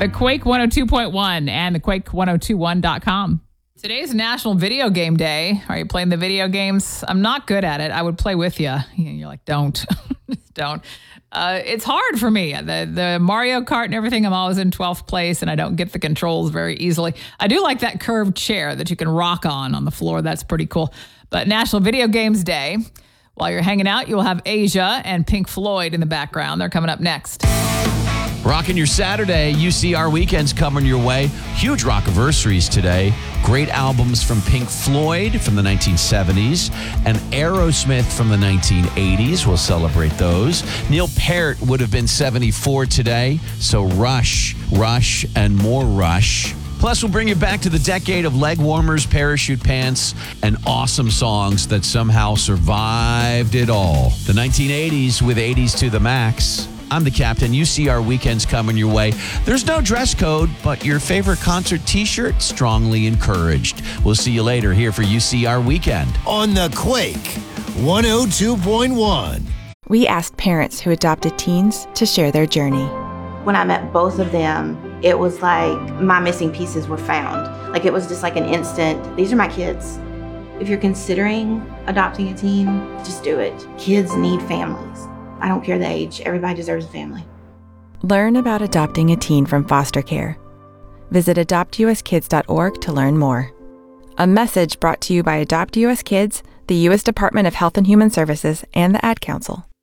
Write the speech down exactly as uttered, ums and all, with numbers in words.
the Quake one oh two point one and the Quake ten twenty-one dot com. Today's National Video Game Day. Are you playing the video games? I'm not good at it. I would play with you. You're like, don't. don't. Uh, it's hard for me. The the Mario Kart and everything, I'm always in twelfth place, and I don't get the controls very easily. I do like that curved chair that you can rock on on the floor. That's pretty cool. But National Video Games Day. While you're hanging out, you'll have Asia and Pink Floyd in the background. They're coming up next. Rocking your Saturday, U C R Weekend's coming your way. Huge rock-iversaries today. Great albums from Pink Floyd from the nineteen seventies and Aerosmith from the nineteen eighties. We'll celebrate those. Neil Peart would have been seventy-four today, so Rush, Rush, and more Rush. Plus, we'll bring you back to the decade of leg warmers, parachute pants, and awesome songs that somehow survived it all. The nineteen eighties with eighties to the max. I'm the captain. U C R Weekend's coming your way. There's no dress code, but your favorite concert t-shirt strongly encouraged. We'll see you later here for U C R Weekend. On the Quake one oh two point one. We asked parents who adopted teens to share their journey. When I met both of them, it was like my missing pieces were found. Like it was just like an instant, these are my kids. If you're considering adopting a teen, just do it. Kids need families. I don't care the age. Everybody deserves a family. Learn about adopting a teen from foster care. Visit adopt u s kids dot org to learn more. A message brought to you by Adopt U S Kids, the U S Department of Health and Human Services, and the Ad Council.